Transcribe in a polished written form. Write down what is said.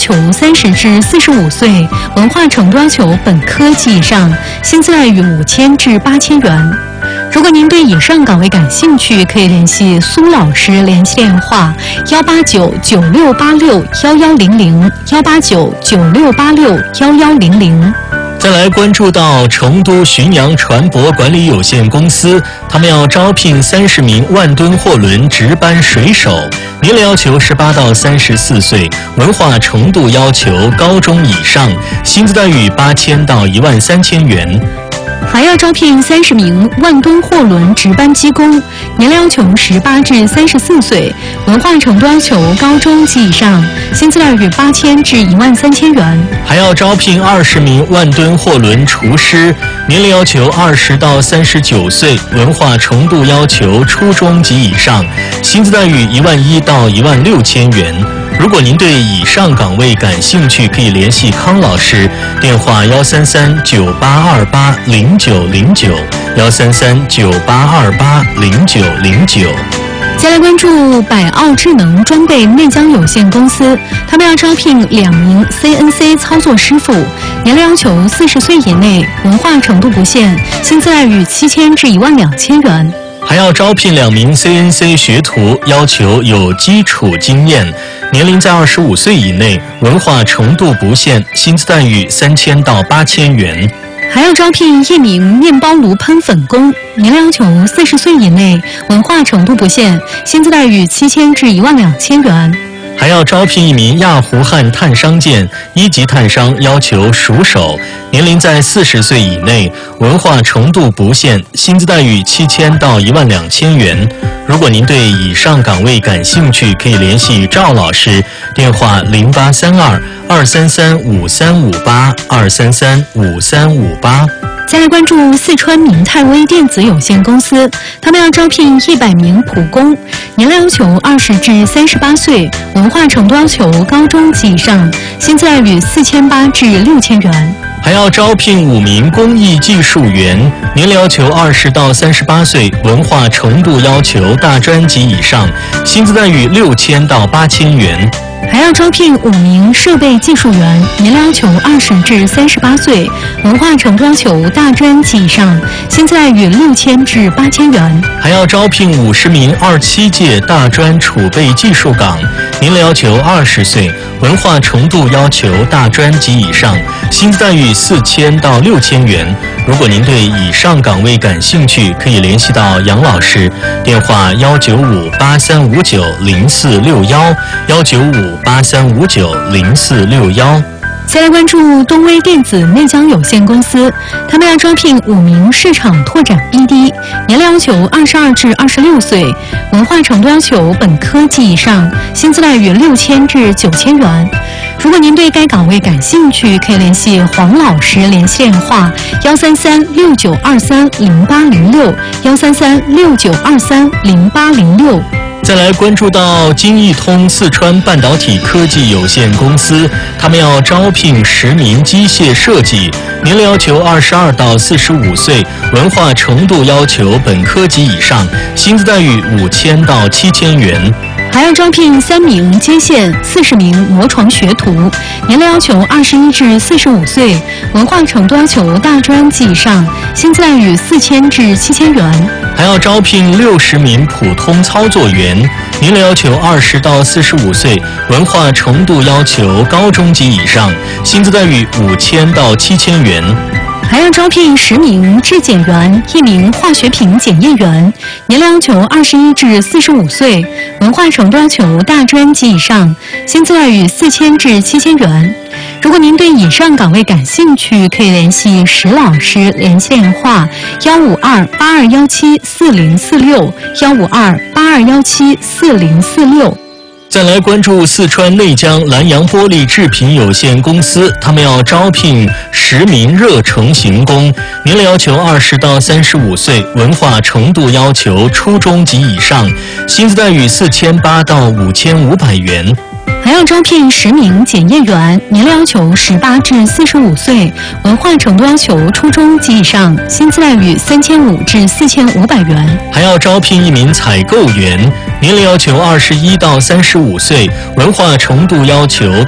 求30至45岁，文化程度要求本科及以上，薪资待遇5000至8000元。如果您对以上岗位感兴趣，可以联系苏老师，联系电话18996861100，18996861100。 再来关注到成都巡洋船舶管理有限公司，他们要招聘30名万吨货轮值班水手，年龄要求18到34岁，文化程度要求高中以上，薪资待遇8000到13000元。 还要招聘30名万吨货轮值班机工，年龄要求18至34岁，文化程度要求高中及以上，薪资待遇8000至13000元。 还要招聘20名万吨货轮厨师，年龄要求20到39岁，文化程度要求初中及以上，薪资待遇11000到16000元。如果您对以上岗位感兴趣，可以联系康老师，电话13398280909，13398280909。 再来关注百奥智能装备内江有限公司，他们要招聘2名 CNC 操作师傅，年龄要求40岁以内，文化程度不限，薪资待遇7000至12000元。 还要招聘2名 CNC 学徒，要求有基础经验，年龄在25岁以内，文化程度不限，薪资待遇3000到8000元。 还要招聘1名面包炉喷粉工，年龄要求40岁以内，文化程度不限，薪资待遇7000至12000元。 还要招聘1名亚湖汉碳商件1级碳商，要求熟手，年龄在40岁以内，文化程度不限，薪资待遇7000到12000元。如果您对以上岗位感兴趣，可以联系赵老师，电话0832235358，2335358。 再来关注四川明泰微电子有限公司，他们要招聘100名普工，年龄要求20至38岁，文化程度要求高中及以上，薪资待遇4800至6000元。 还要招聘5名工艺技术员，年龄要求20到38岁，文化程度要求大专及以上，薪资待遇6000到8000元。 还要招聘5名设备技术员，年龄要求20至38岁，文化程度要求大专及以上，薪资待遇6000至8000元。 还要招聘50名27届大专储备技术岗，年龄要求20岁，文化程度要求大专及以上，薪资待遇4000到6000元。如果您对以上岗位感兴趣，可以联系到杨老师，电话19583590461，19583590461。 再来关注东威电子内江有限公司，他们要招聘5名市场拓展 BD， 年龄要求22至26岁，文化程度要求本科及以上，薪资待遇6000至9000元。如果您对该岗位感兴趣，可以联系黄老师，联系电话13369230806，13369230806。 再来关注到金易通四川半导体科技有限公司，他们要招聘10名机械设计，年龄要求22到45岁，文化程度要求本科及以上，薪资待遇5000到7000元。 还要招聘3名接线、40名磨床学徒，年龄要求21至45岁，文化程度要求大专及以上，薪资待遇4000至7000元。 还要招聘60名普通操作员，年龄要求20到45岁，文化程度要求高中及以上，薪资待遇5000到7000元。 还要招聘10名质检员、1名化学品检验员，年龄要求21至45岁，文化程度要求大专及以上，薪资待遇4000至7000元。如果您对以上岗位感兴趣，可以联系石老师，联系电话15282174046，15282174046。 再来关注四川内江南洋玻璃制品有限公司，他们要招聘10名热成型工，年龄要求20到35岁，文化程度要求初中及以上，薪资待遇4800到5500元。 还要招聘10名检验员，年龄要求18至45岁，文化程度要求初中及以上，薪资待遇3500至4500元。 还要招聘1名采购员，年龄要求21到35岁，文化程度要求